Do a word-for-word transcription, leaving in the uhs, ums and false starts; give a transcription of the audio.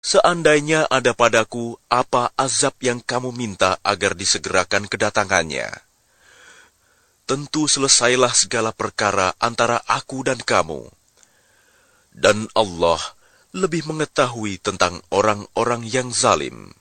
Seandainya ada padaku apa azab yang kamu minta agar disegerakan kedatangannya, tentu selesailah segala perkara antara aku dan kamu. Dan Allah lebih mengetahui tentang orang-orang yang zalim.